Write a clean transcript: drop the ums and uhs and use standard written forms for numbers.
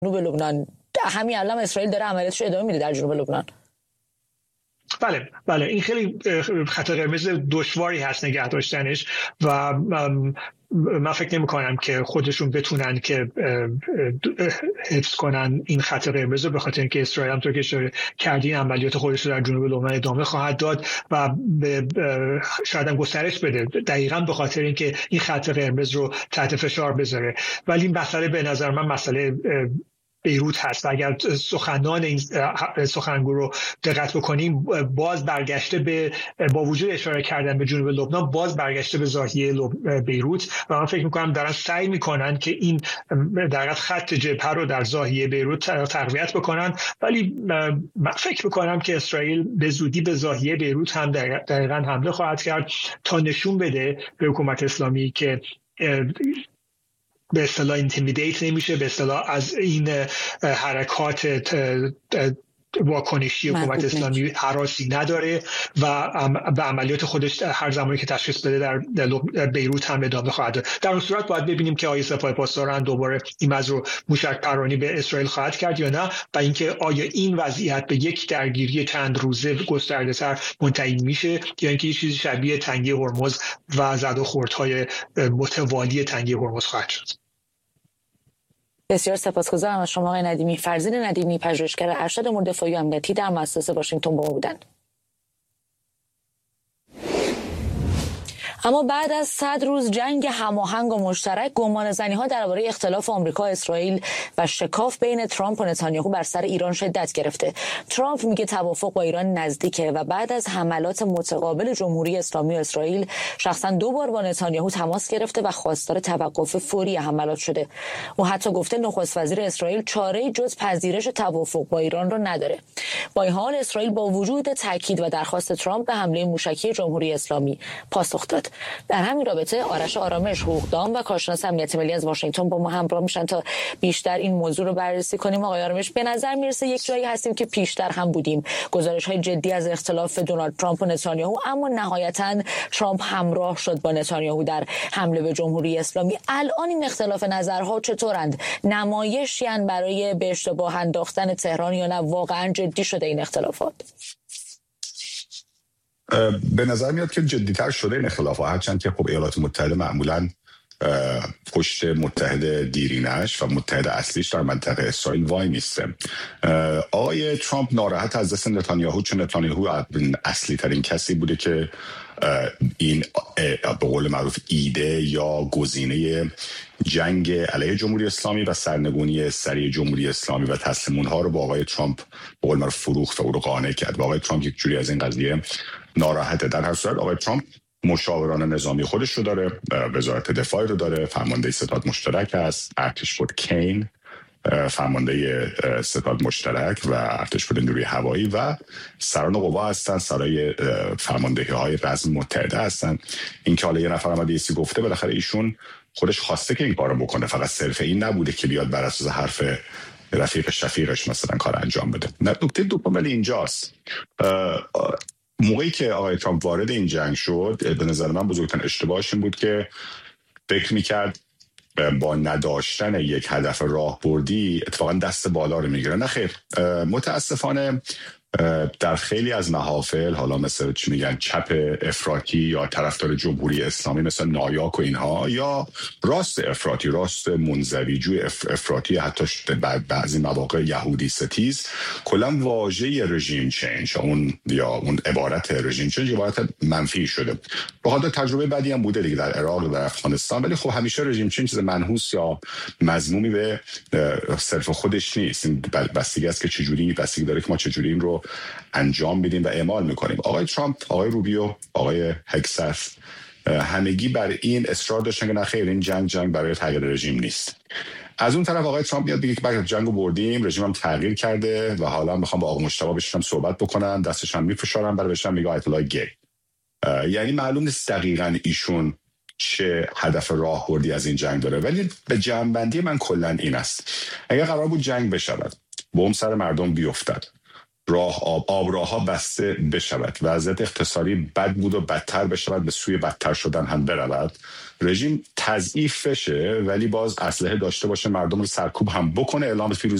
جنوب لبنان. همین الان اسرائیل داره عملیاتش ادامه میده در جنوب لبنان. بله این خیلی خط قرمز دشواری هست نگه داشتنش و من فکر نمی کنم که خودشون بتونن که حفظ کنن این خط قرمز رو، به خاطر اینکه اسرائیل همونطور که اشاره کردین عملیات خودش رو در جنوب لبنان ادامه خواهد داد و شاید هم گسترش بده، دقیقاً به خاطر اینکه این خط قرمز رو تحت فشار بذاره. ولی این مسئله به نظر من مسئله بیروت هست. اگر سخنان این سخنگو رو دقت بکنیم باز برگشته به، با وجود اشاره کردن به جنوب لبنان، باز برگشته به زاویه بیروت و من فکر میکنم دارن سعی میکنن که این در خط جبهه رو در زاویه بیروت تقویت بکنن. ولی من فکر میکنم که اسرائیل به زودی به زاویه بیروت هم دقیقاً حمله خواهد کرد تا نشون بده به حکومت اسلامی که به اصطلاح اینتیمیدیت نمیشه، به اصطلاح از این حرکات واکنشی حکومت اسلامی هراسی نداره و به عملیات خودش هر زمانی که تشخیص بده در بیروت هم ادامه خواهد داد. در اون صورت باید ببینیم که آیا سپاه پاسداران دوباره این رو موشک پرانی به اسرائیل خواهد کرد یا نه و اینکه آیا این وضعیت به یک درگیری چند روزه گسترده‌تر منتهی میشه یا اینکه یه چیزی شبیه تنگه هرمز و زد و خوردهای متوالی تنگه هرمز خواهد شد. بسیار سپاسگزارم از شما آقای ندیمی. فرزین ندیمی، پژوهشگر ارشد امور دفاعی و امنیتی در مؤسسه واشنگتن با ما بودند. اما بعد از 100 روز جنگ هماهنگ و مشترک، گمانه‌زنی‌ها درباره اختلاف آمریکا، اسرائیل و شکاف بین ترامپ و نتانیاهو بر سر ایران شدت گرفته. ترامپ میگه توافق با ایران نزدیکه و بعد از حملات متقابل جمهوری اسلامی و اسرائیل شخصا 2 بار با نتانیاهو تماس گرفته و خواستار توقف فوری حملات شده. او حتی گفته نخست وزیر اسرائیل چاره‌ای جز پذیرش توافق با ایران را نداره. با این حال اسرائیل با وجود تاکید و درخواست ترامپ به حمله موشکی جمهوری اسلامی پاسخ داد. در همین رابطه آرش آرامش، حقوقدان و کارشناس امنیت ملی از واشنگتن با ما همراه میشن تا بیشتر این موضوع رو بررسی کنیم. آقای آرامش، به نظر میرسه یک جایی هستیم که پیشتر هم بودیم، گزارش‌های جدی از اختلاف دونالد ترامپ و نتانیاهو، اما نهایتاً ترامپ همراه شد با نتانیاهو در حمله به جمهوری اسلامی. الان این اختلاف نظرها چطورند؟ نمایشی برای به اشتباه انداختن تهران یا نه واقعاً جدی شده این اختلافات؟ به نظر میاد که جدیتر شده این اختلافات، هرچند که خب ایالات متحده معمولاً پشت متحد دیرینش و متحد اصلیش در منطقه اسرائیل وای میسته. آقای ترامپ ناراحت از دست نتانیاهو، چون نتانیاهو اصلی ترین کسی بوده که این به قول معروف ایده یا گزینه جنگ علیه جمهوری اسلامی و سرنگونی سریع جمهوری اسلامی و تسلیم اونها رو با آقای ترامپ به قول معروف فروخت و او رو قانع کرد و آقای ترامپ یک جوری از این قضیه ناراحته. در هر صورت آقای ترامپ مشاوران نظامی خودش رو داره، وزارت دفاع رو داره، فرمانده ستاد مشترک هست، ارتشبد کین فرمانده ستاد مشترک و ارتشبد نیروی هوایی و سران قوا هستن، سرای فرماندهی های رزم متحده هستن. این که حالا یه نفر هم دیسی گفته، بالاخره ایشون خودش خواسته که این کارو بکنه، فقط صرف این نبوده که بیاد بر اساس حرف رفیق شفیقش مثلا کار انجام بده. نکته دوم ولی اینجاست، موقعی که آقای ترامپ وارد این جنگ شد، به نظر من بزرگترین اشتباهش این بود که فکر میکرد با نداشتن یک هدف راهبردی اتفاقا دست بالا رو میگیره. نه خیر، متاسفانه در خیلی از محافل، حالا مثل چی میگن چپ افراطی یا طرفدار جمهوری اسلامی مثل نایاک و اینها، یا راست افراطی، راست منزوی جوی افراطی، حتی بعضی مواقع یهودی ستیز، کلا واژه رژیم چنج یا اون عبارت رژیم چنج عبارت منفی شده. با حالا تجربه بعدی هم بوده دیگه در عراق و در افغانستان، ولی خب همیشه رژیم چنج چیز منحوس یا مذمومی به صرف خودش نیست. این بستگی است که چجوری، بستگی داره که ما چجوری این رو انجام میدیم و اعمال میکنیم. آقای ترامپ، آقای روبیو، آقای هگسث همگی بر این اصرار داشتن که نه خیر، این جنگ برای تغییر رژیم نیست. از اون طرف آقای ترامپ میاد بگه که بعد جنگو بردیم، رژیمم تغییر کرده و حالا میخوام با آقا مجتبی بشینم صحبت بکنم، دستش هم میفشارم برای بشم میگه آیت الله گی. یعنی معلوم نیست دقیقاً ایشون چه هدف راهبردی از این جنگ داره، ولی به جنبندی من کلا این است: اگر قرار بود جنگ بشود، بمب سر مردم بیفتد، آبراها بسته بشود، وضعیت اقتصادی بد بود و بدتر بشود، به سوی بدتر شدن هم برود، رژیم تضعیف بشه ولی باز اسلحه داشته باشه، مردم رو سرکوب هم بکنه، اعلام